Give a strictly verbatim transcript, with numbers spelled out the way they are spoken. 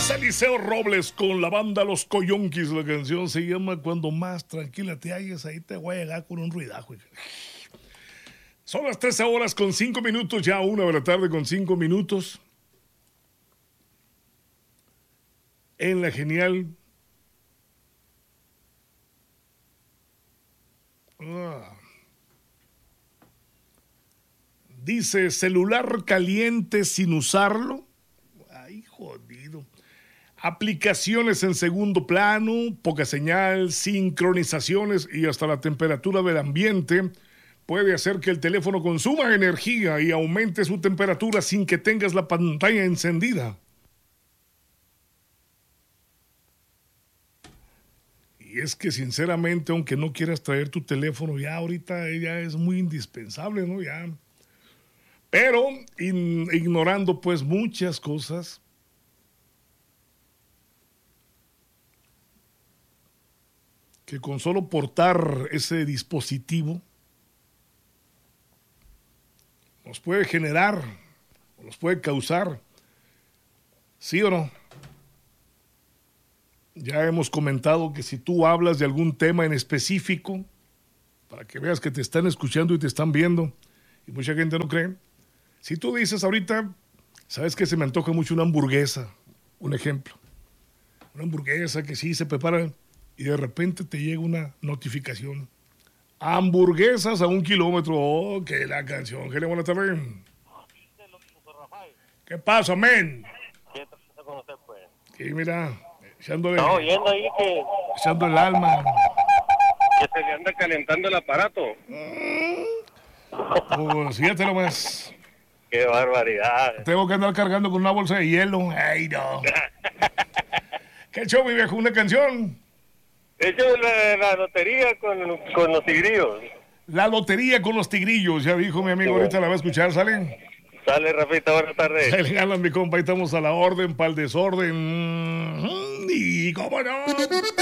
Eliseo Robles con la banda Los Coyonquis. La canción se llama Cuando más tranquila te halles. Ahí te voy a llegar con un ruidajo. Son las trece horas con cinco minutos, ya una de la tarde con cinco minutos. En la genial. Ah. Dice, celular caliente sin usarlo. Ay, jodido. Aplicaciones en segundo plano, poca señal, sincronizaciones y hasta la temperatura del ambiente puede hacer que el teléfono consuma energía y aumente su temperatura sin que tengas la pantalla encendida. Y es que sinceramente, aunque no quieras traer tu teléfono, ya ahorita ya es muy indispensable, ¿no? Ya. Pero in, ignorando pues muchas cosas, que con solo portar ese dispositivo nos puede generar, nos puede causar, ¿sí o no? Ya hemos comentado que si tú hablas de algún tema en específico, para que veas que te están escuchando y te están viendo, y mucha gente no cree, si tú dices ahorita, sabes que se me antoja mucho una hamburguesa, un ejemplo, una hamburguesa que sí se prepara y de repente te llega una notificación. Hamburguesas a un kilómetro. Oh, que la canción. ¿Qué le buena tarde? ¿Qué pasa, men? ¿Qué pasa con usted, pues? Sí, mira, echándole, Estamos oyendo ahí que, echando el alma. que se le anda calentando el aparato. Pues fíjate nomás. ¡Qué barbaridad! Tengo que andar cargando con una bolsa de hielo. ¡Ay, no! ¿Qué show, mi viejo? ¿Una canción? De hecho, la, la lotería con, con los tigrillos. La lotería con los tigrillos. Ya dijo mi amigo, sí, ahorita la va a escuchar. ¿Sale? Sale, Rafita, buenas tardes. Se le ganan, mi compa. Ahí estamos a la orden, para el desorden. Y cómo no.